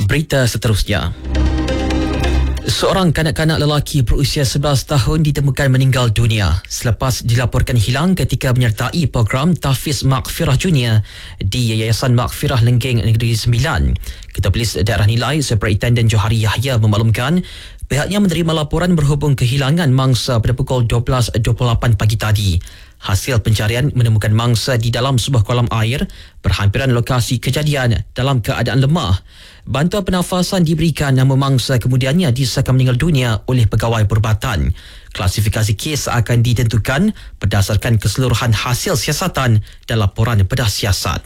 Berita seterusnya. Seorang kanak-kanak lelaki berusia 11 tahun ditemukan meninggal dunia selepas dilaporkan hilang ketika menyertai program Tahfiz Maghfirah Junior di Yayasan Maghfirah Lenggeng Negeri Sembilan. Ketua Polis Daerah Nilai Superintendent Johari Yahya memaklumkan pihaknya menerima laporan berhubung kehilangan mangsa pada pukul 12.28 pagi tadi. Hasil pencarian menemukan mangsa di dalam sebuah kolam air berhampiran lokasi kejadian dalam keadaan lemah. Bantuan pernafasan diberikan, namun mangsa kemudiannya disahkan meninggal dunia oleh pegawai perubatan. Klasifikasi kes akan ditentukan berdasarkan keseluruhan hasil siasatan dan laporan bedah siasat.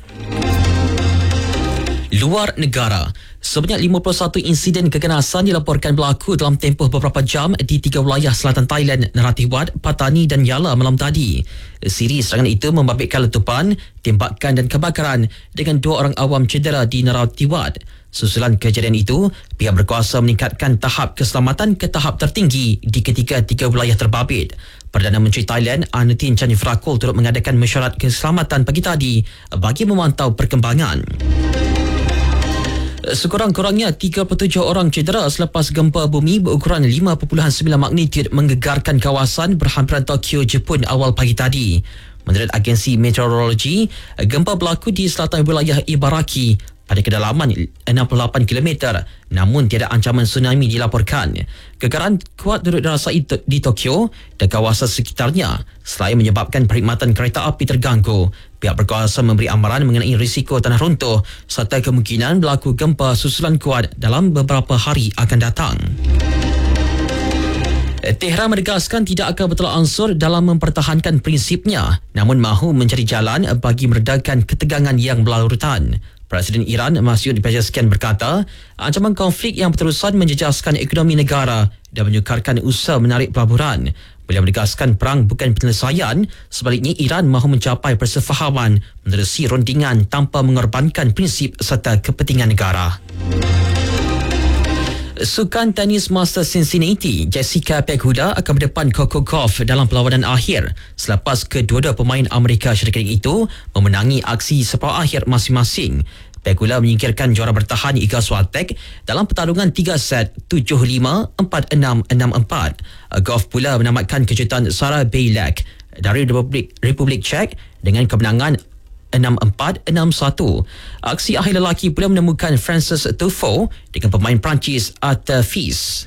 Luar negara, sebanyak 51 insiden keganasan dilaporkan berlaku dalam tempoh beberapa jam di 3 wilayah selatan Thailand, Narathiwat, Pattani dan Yala malam tadi. Siri serangan itu membabitkan letupan, tembakan dan kebakaran dengan 2 orang awam cedera di Narathiwat. Susulan kejadian itu, pihak berkuasa meningkatkan tahap keselamatan ke tahap tertinggi di ketiga 3 wilayah terbabit. Perdana Menteri Thailand Anutin Chandravirakul turut mengadakan mesyuarat keselamatan pagi tadi bagi memantau perkembangan. Sekurang-kurangnya 37 orang cedera selepas gempa bumi berukuran 5.9 magnitudo menggegarkan kawasan berhampiran Tokyo, Jepun awal pagi tadi. Menurut agensi meteorologi, gempa berlaku di selatan wilayah Ibaraki pada kedalaman 68 km, namun tiada ancaman tsunami dilaporkan. Gegaran kuat turut dirasai di Tokyo dan kawasan sekitarnya selain menyebabkan perkhidmatan kereta api terganggu. Pihak berkuasa memberi amaran mengenai risiko tanah runtuh serta kemungkinan berlaku gempa susulan kuat dalam beberapa hari akan datang. Tehran menegaskan tidak akan bertolak ansur dalam mempertahankan prinsipnya, namun mahu mencari jalan bagi meredakan ketegangan yang berlarutan. Presiden Iran Masoud Pezeshkian berkata, ancaman konflik yang berterusan menjejaskan ekonomi negara dan menyukarkan usaha menarik pelaburan. Beliau menegaskan perang bukan penyelesaian, sebaliknya Iran mahu mencapai persefahaman menerusi rundingan tanpa mengorbankan prinsip serta kepentingan negara. Sukan tenis Masters Cincinnati, Jessica Pegula akan berdepan Coco Gauff dalam perlawanan akhir selepas kedua-dua pemain Amerika Syarikat itu memenangi aksi separuh akhir masing-masing. Pegula menyingkirkan juara bertahan Iga Swiatek dalam pertarungan 3 set 7-5, 4-6, 6-4. Gauff pula menamatkan kejutan Sarah Bailek dari Republik Czech dengan kemenangan 6-4, 6-1. Aksi akhir lelaki pula menemukan Frances Tiafoe dengan pemain Perancis Arthur Fils.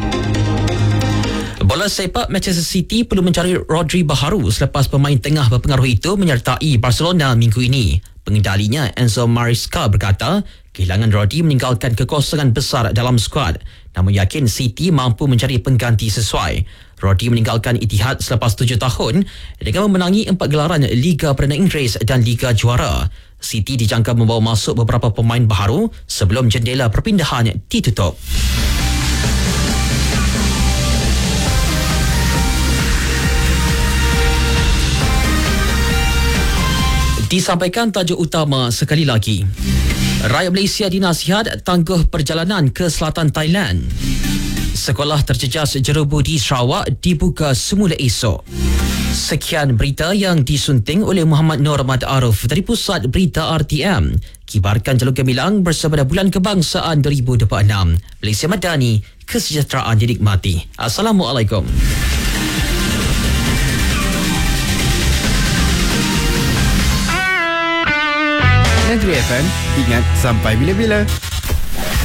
Bola sepak Manchester City perlu mencari Rodri baharu selepas pemain tengah berpengaruh itu menyertai Barcelona minggu ini. Pengendalinya Enzo Maresca berkata, kehilangan Rodri meninggalkan kekosongan besar dalam skuad, namun yakin City mampu mencari pengganti sesuai. Rodri meninggalkan Etihad selepas 7 tahun dengan memenangi 4 gelaran Liga Perdana Inggeris dan Liga Juara. City dijangka membawa masuk beberapa pemain baharu sebelum jendela perpindahan ditutup. Disampaikan tajuk utama sekali lagi. Rakyat Malaysia dinasihat tangguh perjalanan ke selatan Thailand. Sekolah terjejas jerubu di Sarawak dibuka semula esok. Sekian berita yang disunting oleh Muhammad Nur Ahmad Arif dari Pusat Berita RTM. Kibarkan jalur gemilang bersama Bulan Kebangsaan 2026. Malaysia Madani, kesejahteraan dinikmati. Assalamualaikum. Negeri FM, ingat sampai bila-bila.